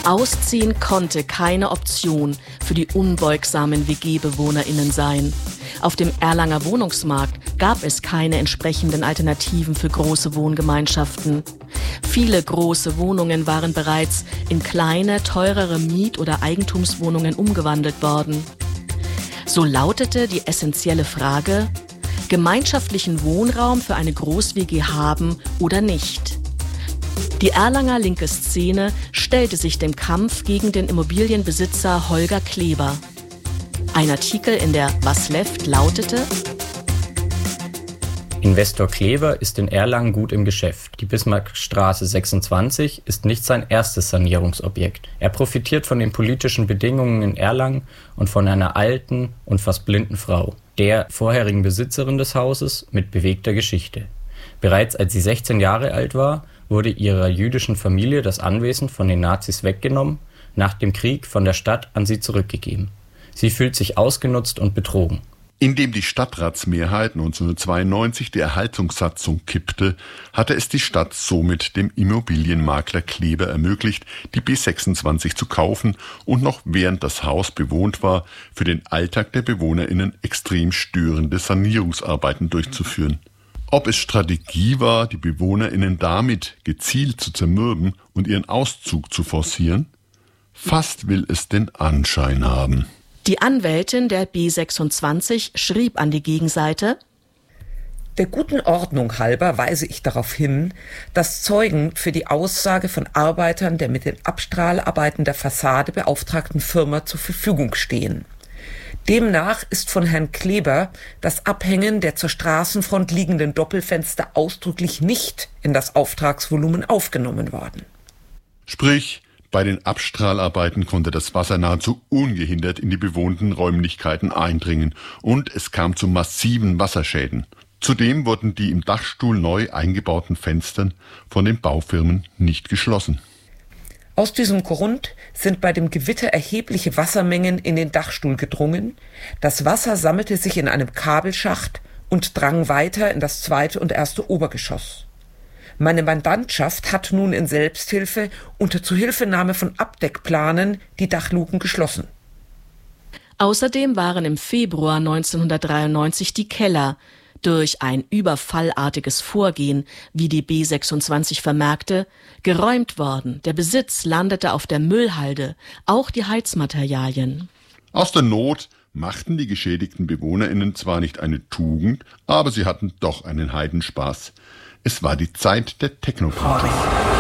Ausziehen konnte keine Option für die unbeugsamen WG-BewohnerInnen sein. Auf dem Erlanger Wohnungsmarkt gab es keine entsprechenden Alternativen für große Wohngemeinschaften. Viele große Wohnungen waren bereits in kleine, teurere Miet- oder Eigentumswohnungen umgewandelt worden. So lautete die essentielle Frage: gemeinschaftlichen Wohnraum für eine Groß-WG haben oder nicht? Die Erlanger linke Szene stellte sich dem Kampf gegen den Immobilienbesitzer Holger Kleber. Ein Artikel in der Was läuft lautete: Investor Kleber ist in Erlangen gut im Geschäft. Die Bismarckstraße 26 ist nicht sein erstes Sanierungsobjekt. Er profitiert von den politischen Bedingungen in Erlangen und von einer alten und fast blinden Frau, der vorherigen Besitzerin des Hauses mit bewegter Geschichte. Bereits als sie 16 Jahre alt war, wurde ihrer jüdischen Familie das Anwesen von den Nazis weggenommen, nach dem Krieg von der Stadt an sie zurückgegeben. Sie fühlt sich ausgenutzt und betrogen. Indem die Stadtratsmehrheit 1992 die Erhaltungssatzung kippte, hatte es die Stadt somit dem Immobilienmakler Kleber ermöglicht, die B26 zu kaufen und noch während das Haus bewohnt war, für den Alltag der BewohnerInnen extrem störende Sanierungsarbeiten durchzuführen. Ob es Strategie war, die BewohnerInnen damit gezielt zu zermürben und ihren Auszug zu forcieren? Fast will es den Anschein haben. Die Anwältin der B26 schrieb an die Gegenseite: Der guten Ordnung halber weise ich darauf hin, dass Zeugen für die Aussage von Arbeitern der mit den Abstrahlarbeiten der Fassade beauftragten Firma zur Verfügung stehen. Demnach ist von Herrn Kleber das Abhängen der zur Straßenfront liegenden Doppelfenster ausdrücklich nicht in das Auftragsvolumen aufgenommen worden. Sprich, bei den Abstrahlarbeiten konnte das Wasser nahezu ungehindert in die bewohnten Räumlichkeiten eindringen und es kam zu massiven Wasserschäden. Zudem wurden die im Dachstuhl neu eingebauten Fenstern von den Baufirmen nicht geschlossen. Aus diesem Grund sind bei dem Gewitter erhebliche Wassermengen in den Dachstuhl gedrungen. Das Wasser sammelte sich in einem Kabelschacht und drang weiter in das zweite und erste Obergeschoss. Meine Mandantschaft hat nun in Selbsthilfe unter Zuhilfenahme von Abdeckplanen die Dachluken geschlossen. Außerdem waren im Februar 1993 die Keller durch ein überfallartiges Vorgehen, wie die B26 vermerkte, geräumt worden. Der Besitz landete auf der Müllhalde, auch die Heizmaterialien. Aus der Not machten die geschädigten BewohnerInnen zwar nicht eine Tugend, aber sie hatten doch einen Heidenspaß. Es war die Zeit der Technoparty.